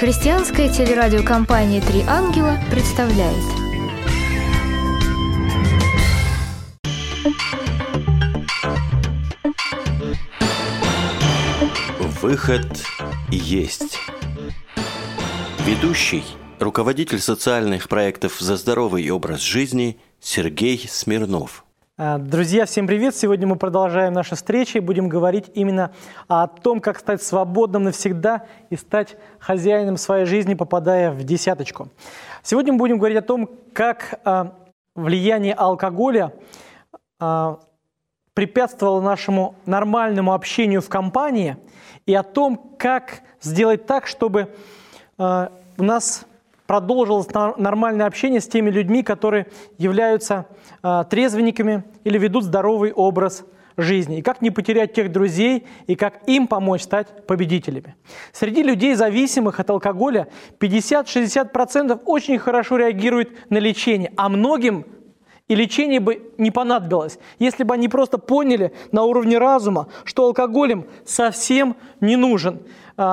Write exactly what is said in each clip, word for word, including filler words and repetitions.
Христианская телерадиокомпания «Три ангела» представляет. Выход есть. Ведущий, руководитель социальных проектов «За здоровый образ жизни» Сергей Смирнов. Друзья, всем привет! Сегодня мы продолжаем наши встречи и будем говорить именно о том, как стать свободным навсегда и стать хозяином своей жизни, попадая в десяточку. Сегодня мы будем говорить о том, как влияние алкоголя препятствовало нашему нормальному общению в компании, и о том, как сделать так, чтобы у нас продолжилось нормальное общение с теми людьми, которые являются э, трезвенниками или ведут здоровый образ жизни. И как не потерять тех друзей, и как им помочь стать победителями. Среди людей, зависимых от алкоголя, пятьдесят-шестьдесят процентов очень хорошо реагируют на лечение, а многим и лечение бы не понадобилось, если бы они просто поняли на уровне разума, что алкоголь им совсем не нужен.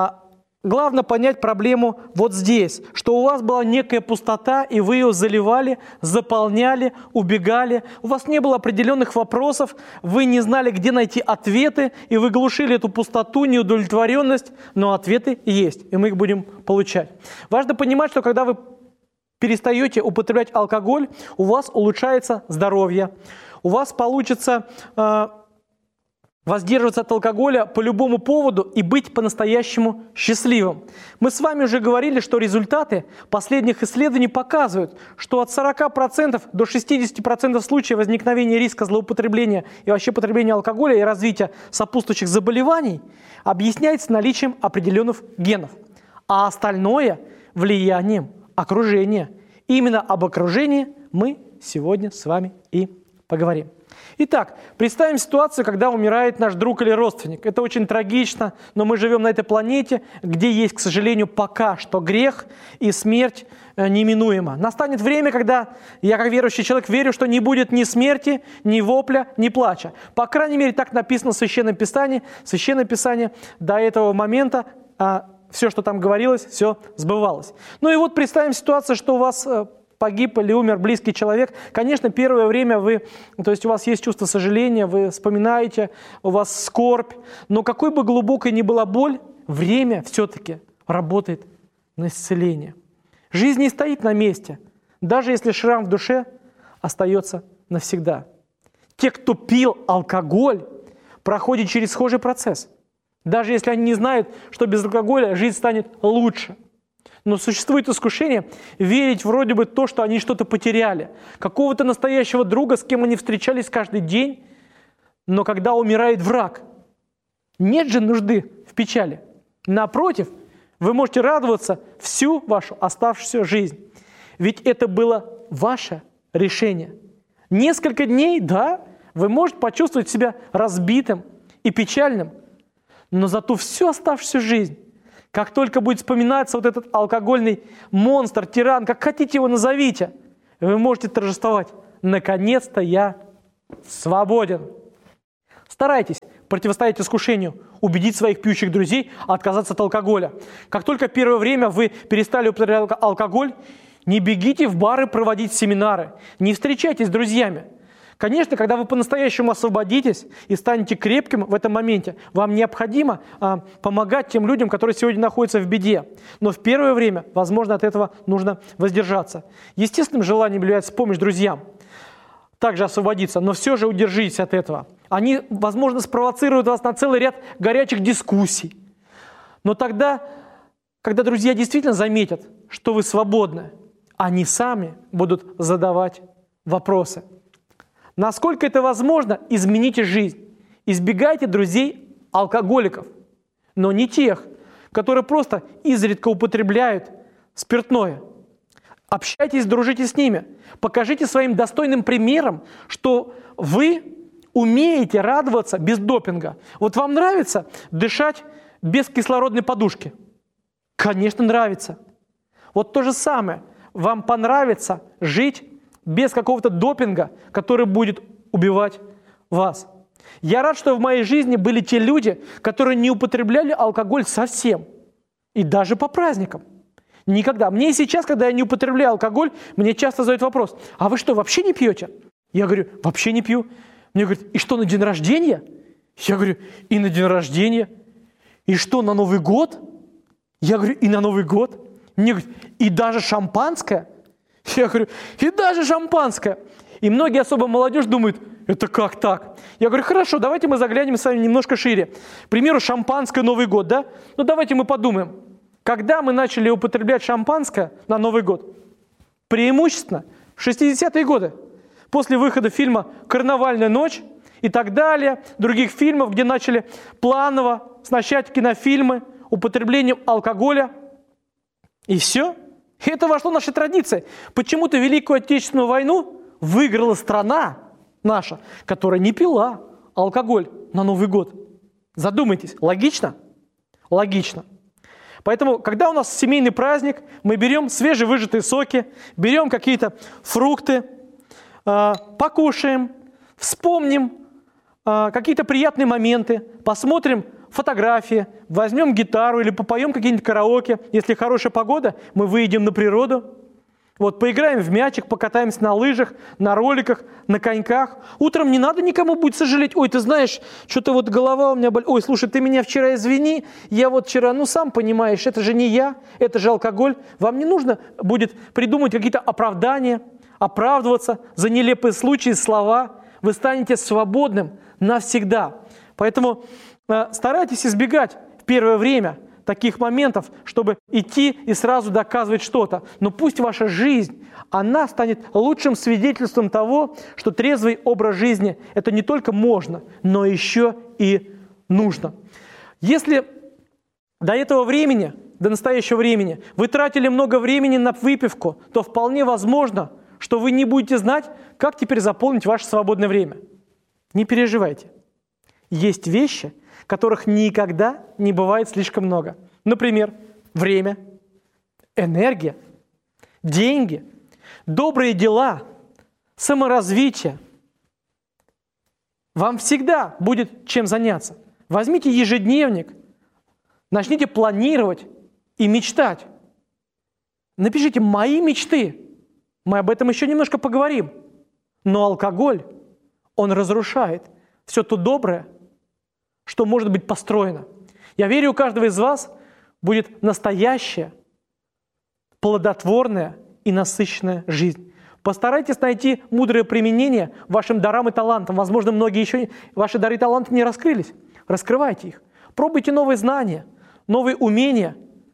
Главное понять проблему вот здесь, что у вас была некая пустота, и вы ее заливали, заполняли, убегали. У вас не было определенных вопросов, вы не знали, где найти ответы, и вы глушили эту пустоту, неудовлетворенность, но ответы есть, и мы их будем получать. Важно понимать, что когда вы перестаете употреблять алкоголь, у вас улучшается здоровье, у вас получится э, воздерживаться от алкоголя по любому поводу и быть по-настоящему счастливым. Мы с вами уже говорили, что результаты последних исследований показывают, что от сорока процентов до шестидесяти процентов случаев возникновения риска злоупотребления и вообще потребления алкоголя и развития сопутствующих заболеваний объясняется наличием определенных генов, а остальное – влиянием окружения. Именно об окружении мы сегодня с вами и поговорим. Итак, представим ситуацию, когда умирает наш друг или родственник. Это очень трагично, но мы живем на этой планете, где есть, к сожалению, пока что грех и смерть неминуема. Настанет время, когда я, как верующий человек, верю, что не будет ни смерти, ни вопля, ни плача. По крайней мере, так написано в Священном Писании. Священное Писание до этого момента, а, все, что там говорилось, все сбывалось. Ну и вот представим ситуацию, что у вас погиб или умер близкий человек. Конечно, первое время вы, то есть у вас есть чувство сожаления, вы вспоминаете, у вас скорбь, но какой бы глубокой ни была боль, время все-таки работает на исцеление. Жизнь не стоит на месте, даже если шрам в душе остается навсегда. Те, кто пил алкоголь, проходят через схожий процесс. Даже если они не знают, что без алкоголя жизнь станет лучше. Но существует искушение верить вроде бы то, что они что-то потеряли. Какого-то настоящего друга, с кем они встречались каждый день. Но когда умирает враг, нет же нужды в печали. Напротив, вы можете радоваться всю вашу оставшуюся жизнь. Ведь это было ваше решение. Несколько дней, да, вы можете почувствовать себя разбитым и печальным. Но зато всю оставшуюся жизнь, как только будет вспоминаться вот этот алкогольный монстр, тиран, как хотите его назовите, вы можете торжествовать. Наконец-то я свободен. Старайтесь противостоять искушению, убедить своих пьющих друзей отказаться от алкоголя. Как только первое время вы перестали употреблять алкоголь, не бегите в бары проводить семинары, не встречайтесь с друзьями. Конечно, когда вы по-настоящему освободитесь и станете крепким в этом моменте, вам необходимо а, помогать тем людям, которые сегодня находятся в беде. Но в первое время, возможно, от этого нужно воздержаться. Естественным желанием является помощь друзьям, также освободиться, но все же удержитесь от этого. Они, возможно, спровоцируют вас на целый ряд горячих дискуссий. Но тогда, когда друзья действительно заметят, что вы свободны, они сами будут задавать вопросы. Насколько это возможно, измените жизнь. Избегайте друзей-алкоголиков, но не тех, которые просто изредка употребляют спиртное. Общайтесь, дружите с ними. Покажите своим достойным примером, что вы умеете радоваться без допинга. Вот вам нравится дышать без кислородной подушки? Конечно, нравится. Вот то же самое. Вам понравится жить без какого-то допинга, который будет убивать вас. Я рад, что в моей жизни были те люди, которые не употребляли алкоголь совсем. И даже по праздникам. Никогда. Мне и сейчас, когда я не употребляю алкоголь, мне часто задают вопрос: а вы что, вообще не пьете? Я говорю: вообще не пью. Мне говорят: и что, на день рождения? Я говорю: и на день рождения. И что, на Новый год? Я говорю: и на Новый год. Мне говорят: и даже шампанское? Я говорю: и даже шампанское. И многие, особо молодежь, думают: это как так? Я говорю: хорошо, давайте мы заглянем с вами немножко шире. К примеру, шампанское, Новый год, да? Ну давайте мы подумаем, когда мы начали употреблять шампанское на Новый год? Преимущественно в шестидесятые годы, после выхода фильма «Карнавальная ночь» и так далее, других фильмов, где начали планово оснащать кинофильмы употреблением алкоголя. И все. И это вошло в наши традиции. Почему-то Великую Отечественную войну выиграла страна наша, которая не пила алкоголь на Новый год. Задумайтесь, логично? Логично. Поэтому, когда у нас семейный праздник, мы берем свежевыжатые соки, берем какие-то фрукты, э, покушаем, вспомним э, какие-то приятные моменты, посмотрим фотографии, возьмем гитару или попоем какие-нибудь караоке. Если хорошая погода, мы выйдем на природу, вот, поиграем в мячик, покатаемся на лыжах, на роликах, на коньках. Утром не надо никому будет сожалеть: ой, ты знаешь, что-то вот голова у меня болит. Ой, слушай, ты меня вчера извини, я вот вчера, ну сам понимаешь, это же не я, это же алкоголь. Вам не нужно будет придумать какие-то оправдания, оправдываться за нелепые случаи, слова. Вы станете свободным навсегда. Поэтому э, старайтесь избегать в первое время таких моментов, чтобы идти и сразу доказывать что-то. Но пусть ваша жизнь, она станет лучшим свидетельством того, что трезвый образ жизни – это не только можно, но еще и нужно. Если до этого времени, до настоящего времени, вы тратили много времени на выпивку, то вполне возможно, что вы не будете знать, как теперь заполнить ваше свободное время. Не переживайте. Есть вещи, которых никогда не бывает слишком много. Например, время, энергия, деньги, добрые дела, саморазвитие. Вам всегда будет чем заняться. Возьмите ежедневник, начните планировать и мечтать. Напишите «Мои мечты». Мы об этом еще немножко поговорим. Но алкоголь, он разрушает все то доброе, что может быть построено. Я верю, у каждого из вас будет настоящая, плодотворная и насыщенная жизнь. Постарайтесь найти мудрое применение вашим дарам и талантам. Возможно, многие еще ваши дары и таланты не раскрылись. Раскрывайте их. Пробуйте новые знания, новые умения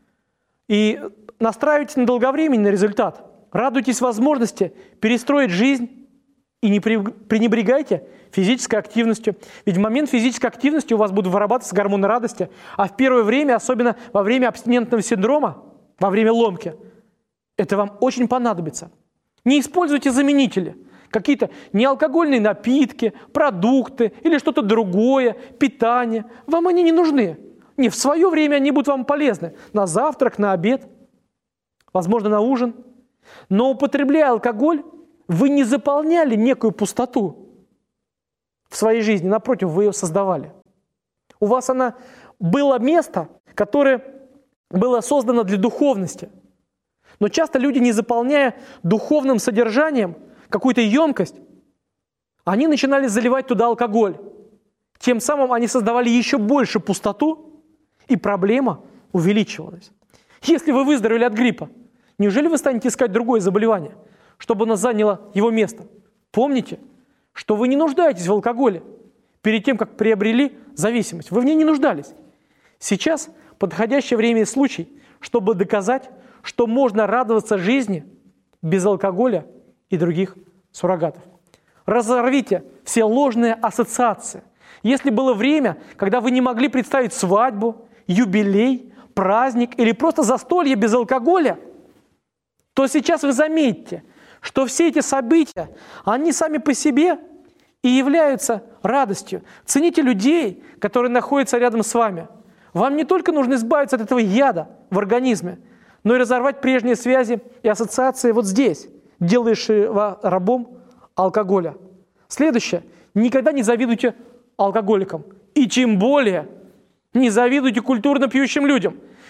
и настраивайтесь на долговременный результат. Радуйтесь возможности перестроить жизнь и не пренебрегайте физической активностью. Ведь в момент физической активности у вас будут вырабатываться гормоны радости, а в первое время, особенно во время абстинентного синдрома, во время ломки, это вам очень понадобится. Не используйте заменители, какие-то неалкогольные напитки, продукты или что-то другое, питание. Вам они не нужны. Не, в свое время они будут вам полезны. На завтрак, на обед, возможно, на ужин. Но употребляя алкоголь, вы не заполняли некую пустоту в своей жизни. Напротив, вы ее создавали. У вас она было место, которое было создано для духовности. Но часто люди, не заполняя духовным содержанием какую-то емкость, они начинали заливать туда алкоголь. Тем самым они создавали еще больше пустоту, и проблема увеличивалась. Если вы выздоровели от гриппа, неужели вы станете искать другое заболевание, чтобы оно заняло его место? Помните, что вы не нуждаетесь в алкоголе перед тем, как приобрели зависимость. Вы в ней не нуждались. Сейчас подходящее время и случай, чтобы доказать, что можно радоваться жизни без алкоголя и других суррогатов. Разорвите все ложные ассоциации. Если было время, когда вы не могли представить свадьбу, юбилей, праздник или просто застолье без алкоголя, то сейчас вы заметите, что все эти события, они сами по себе и являются радостью. Цените людей, которые находятся рядом с вами. Вам не только нужно избавиться от этого яда в организме, но и разорвать прежние связи и ассоциации вот здесь, делающие рабом алкоголя. Следующее. Никогда не завидуйте алкоголикам. И тем более не завидуйте культурно пьющим людям.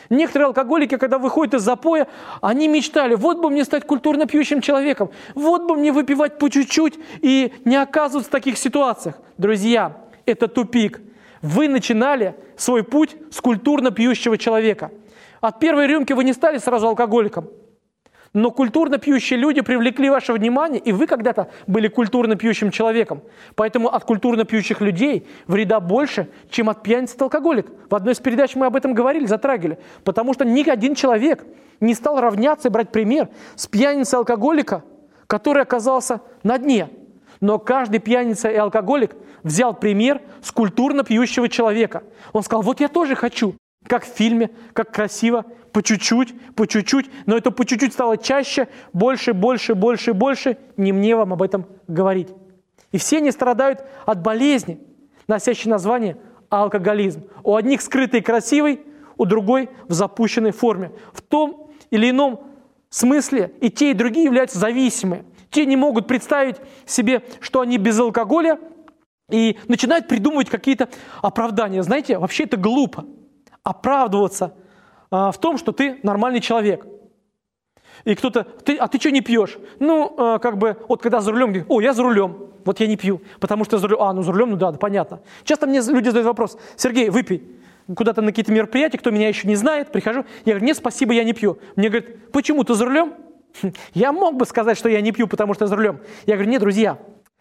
Некоторые алкоголики, когда выходят из запоя, они мечтали, вот бы мне стать культурно пьющим человеком, вот бы мне выпивать по чуть-чуть и не оказываться в таких ситуациях. Друзья, это тупик. Вы начинали свой путь с культурно пьющего человека. От первой рюмки вы не стали сразу алкоголиком. Но культурно пьющие люди привлекли ваше внимание, и вы когда-то были культурно пьющим человеком. Поэтому от культурно пьющих людей вреда больше, чем от пьяницы и алкоголик. В одной из передач мы об этом говорили, затрагивали. Потому что ни один человек не стал равняться и брать пример с пьяницы алкоголика, который оказался на дне. Но каждый пьяница и алкоголик взял пример с культурно пьющего человека. Он сказал, вот я тоже хочу. Как в фильме, как красиво, по чуть-чуть, по чуть-чуть. Но это по чуть-чуть стало чаще, больше, больше, больше, больше. Не мне вам об этом говорить. И все они страдают от болезни, носящей название алкоголизм. У одних скрытый и красивый, у другой в запущенной форме. В том или ином смысле и те, и другие являются зависимыми. Те не могут представить себе, что они без алкоголя, и начинают придумывать какие-то оправдания. Знаете, вообще это глупо. Оправдываться а, в том, что ты нормальный человек. И кто-то, ты, а ты что не пьешь? Ну, а, как бы, вот когда за рулем, говорит, о, я за рулем, вот я не пью, потому что за рулем, а, ну за рулем, ну да, да, понятно. Часто мне люди задают вопрос, Сергей, выпей. Куда-то на какие-то мероприятия, кто меня еще не знает, прихожу, я говорю, нет, спасибо, я не пью. Мне говорят, почему, ты за рулем? Я мог бы сказать, что я не пью, потому что я за рулем. Я говорю, нет, друзья,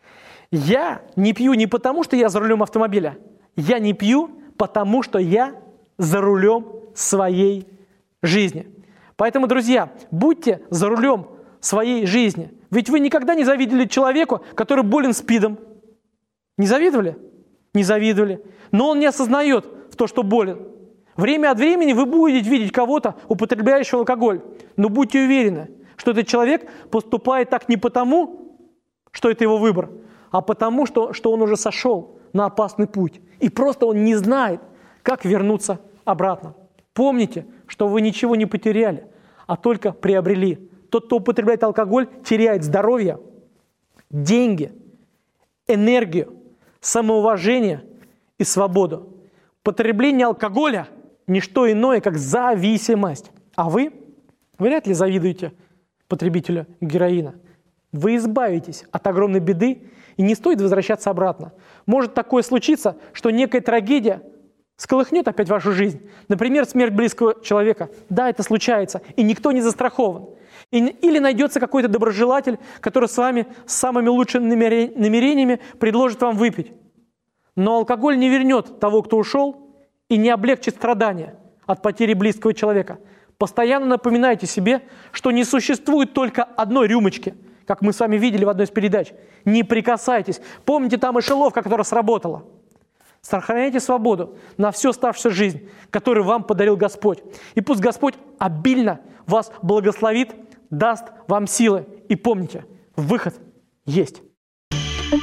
я не пью не потому, что я за рулем автомобиля, я не пью, потому что я за рулем своей жизни. Поэтому, друзья, будьте за рулем своей жизни. Ведь вы никогда не завидовали человеку, который болен СПИДом. Не завидовали? Не завидовали. Но он не осознает в то, что болен. Время от времени вы будете видеть кого-то, употребляющего алкоголь. Но будьте уверены, что этот человек поступает так не потому, что это его выбор, а потому, что, что он уже сошел на опасный путь. И просто он не знает, как вернуться обратно. Помните, что вы ничего не потеряли, а только приобрели. Тот, кто употребляет алкоголь, теряет здоровье, деньги, энергию, самоуважение и свободу. Потребление алкоголя – не что иное, как зависимость. А вы вряд ли завидуете потребителю героина. Вы избавитесь от огромной беды, и не стоит возвращаться обратно. Может такое случиться, что некая трагедия сколыхнет опять вашу жизнь. Например, смерть близкого человека. Да, это случается, и никто не застрахован. И, или найдется какой-то доброжелатель, который с вами с самыми лучшими намерениями предложит вам выпить. Но алкоголь не вернет того, кто ушел, и не облегчит страдания от потери близкого человека. Постоянно напоминайте себе, что не существует только одной рюмочки, как мы с вами видели в одной из передач. Не прикасайтесь. Помните, там мышеловка, которая сработала. Сохраняйте свободу на всю оставшуюся жизнь, которую вам подарил Господь. И пусть Господь обильно вас благословит, даст вам силы. И помните, выход есть.